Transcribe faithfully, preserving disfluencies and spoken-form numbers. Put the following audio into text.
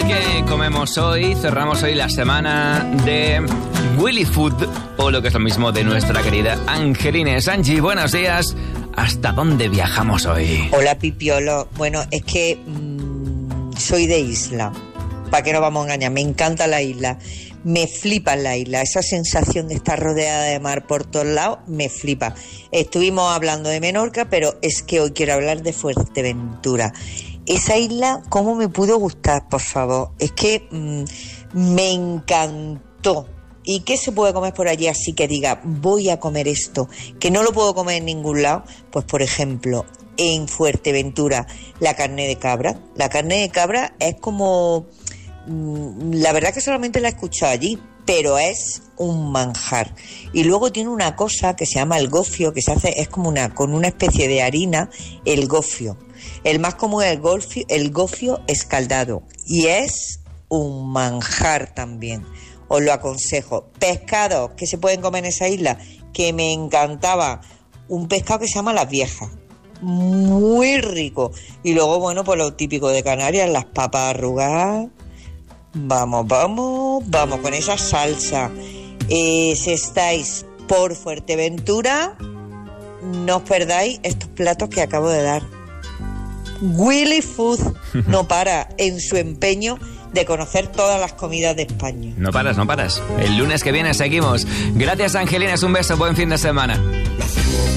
ver qué comemos hoy. Cerramos hoy la semana de Willy Food, o lo que es lo mismo, de nuestra querida Angelines. Angie, buenos días. ¿Hasta dónde viajamos hoy? Hola, Pipiolo. Bueno, es que mmm, soy de isla. ¿Para qué nos vamos a engañar? Me encanta la isla. Me flipa la isla. Esa sensación de estar rodeada de mar por todos lados, me flipa. Estuvimos hablando de Menorca, pero es que hoy quiero hablar de Fuerteventura. Esa isla, ¿cómo me pudo gustar, por favor? Es que mmm, me encantó. ¿Y qué se puede comer por allí así que diga, voy a comer esto, que no lo puedo comer en ningún lado? Pues, por ejemplo, en Fuerteventura, la carne de cabra. La carne de cabra es como... La verdad que solamente la he escuchado allí, pero es un manjar. Y luego tiene una cosa que se llama el gofio, que se hace, es como una, con una especie de harina, el gofio. El más común es el gofio, el gofio escaldado. Y es un manjar también. Os lo aconsejo. Pescados que se pueden comer en esa isla, que me encantaba. Un pescado que se llama las viejas. Muy rico. Y luego, bueno, pues lo típico de Canarias, las papas arrugadas. Vamos, vamos, vamos con esa salsa. Eh, si estáis por Fuerteventura, no os perdáis estos platos que acabo de dar. Willy Food no para en su empeño de conocer todas las comidas de España. No paras, no paras. El lunes que viene seguimos. Gracias, Angelines, un beso, buen fin de semana.